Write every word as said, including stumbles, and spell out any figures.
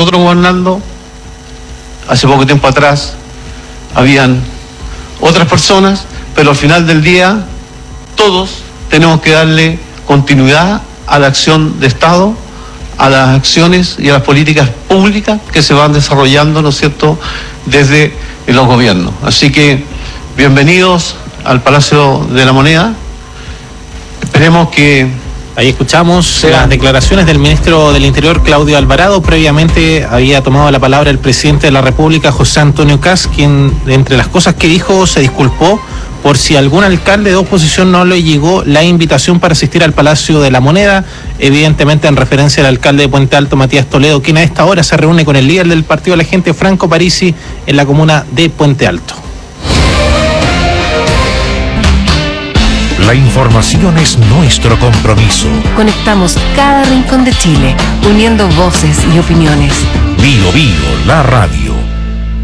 nosotros gobernando, hace poco tiempo atrás, habían otras personas, pero al final del día, todos tenemos que darle continuidad a la acción de Estado, a las acciones y a las políticas públicas que se van desarrollando, ¿no es cierto?, desde los gobiernos. Así que, bienvenidos al Palacio de la Moneda. Esperemos que... Ahí escuchamos sea... las declaraciones del ministro del Interior, Claudio Alvarado. Previamente había tomado la palabra el presidente de la República, José Antonio Kast, quien, entre las cosas que dijo, se disculpó por si algún alcalde de oposición no le llegó la invitación para asistir al Palacio de la Moneda, evidentemente en referencia al alcalde de Puente Alto, Matías Toledo, quien a esta hora se reúne con el líder del Partido de la Gente, Franco Parisi, en la comuna de Puente Alto. La información es nuestro compromiso. Conectamos cada rincón de Chile, uniendo voces y opiniones. Bio Bio, la radio.